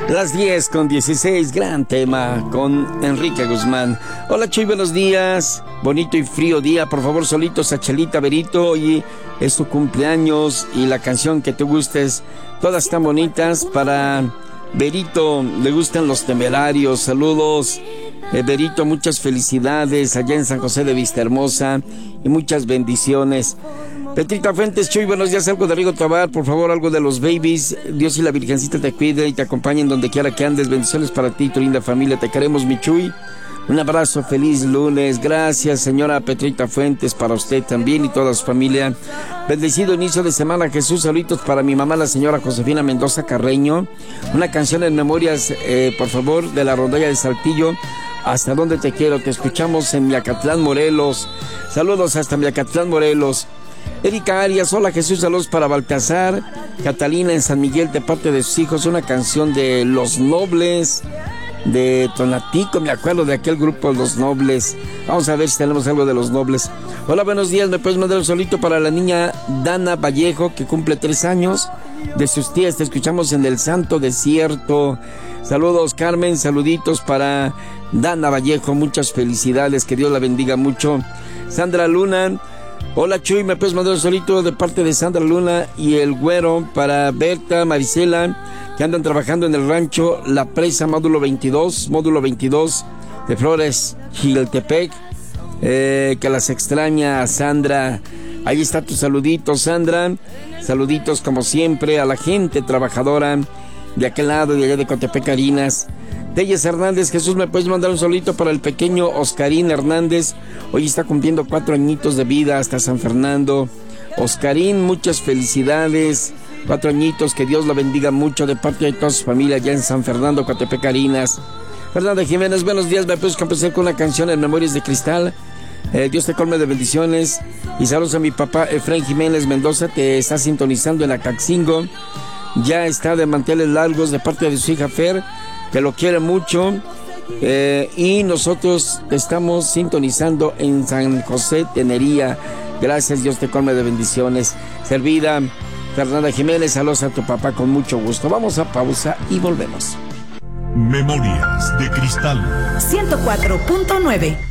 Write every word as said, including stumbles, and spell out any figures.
Las diez con dieciséis, gran tema con Enrique Guzmán. Hola Chuy, buenos días. Bonito y frío día, por favor, solitos a Chelita Berito. Hoy es tu cumpleaños y la canción que te gustes, todas están bonitas. Para Berito le gustan Los Temerarios. Saludos, eh, Berito, muchas felicidades allá en San José de Vistahermosa y muchas bendiciones. Petrita Fuentes, Chuy, buenos días, algo de Rigo Tobar, por favor, algo de los Babies. Dios y la Virgencita te cuide y te acompañen donde quiera que andes. Bendiciones para ti, tu linda familia, te queremos, mi Chuy. Un abrazo, feliz lunes. Gracias, señora Petrita Fuentes, para usted también y toda su familia. Bendecido inicio de semana, Jesús. Saluditos para mi mamá, la señora Josefina Mendoza Carreño. Una canción en memorias, eh, por favor, de la rondalla de Saltillo. Hasta donde te quiero, te escuchamos en Miacatlán, Morelos. Saludos hasta Miacatlán, Morelos. Erika Arias, hola Jesús, saludos para Baltasar. Catalina en San Miguel, de parte de sus hijos, una canción de Los Nobles, de Tonatico, me acuerdo de aquel grupo Los Nobles. Vamos a ver si tenemos algo de Los Nobles. Hola, buenos días, me puedes mandar un solito para la niña Dana Vallejo, que cumple tres años, de sus tías, te escuchamos en el Santo Desierto. Saludos, Carmen, saluditos para Dana Vallejo, muchas felicidades, que Dios la bendiga mucho. Sandra Luna, hola Chuy, me puedes mandar un solito de parte de Sandra Luna y el Güero para Berta, Marisela, que andan trabajando en el rancho La Presa, módulo veintidós, módulo veintidós de Flores, Chiltepec, eh, que las extraña Sandra. Ahí está tu saludito, Sandra. Saluditos como siempre a la gente trabajadora de aquel lado, de allá de Cotepec, Harinas. Telles Hernández, Jesús, me puedes mandar un solito para el pequeño Oscarín Hernández. Hoy está cumpliendo cuatro añitos de vida hasta San Fernando. Oscarín, muchas felicidades. Cuatro añitos, que Dios lo bendiga mucho de parte de toda su familia allá en San Fernando, Cotepec, Harinas. Fernanda Jiménez, buenos días, me puedes complacer con una canción en Memorias de Cristal. Eh, Dios te colme de bendiciones. Y saludos a mi papá Efraín Jiménez Mendoza, te está sintonizando en Acaxingo. Ya está de manteles largos de parte de su hija Fer, que lo quiere mucho. Eh, y nosotros estamos sintonizando en San José, Tenería. Gracias, Dios te colme de bendiciones. Servida Fernanda Jiménez, saludos a tu papá con mucho gusto. Vamos a pausa y volvemos. Memorias de Cristal ciento cuatro punto nueve.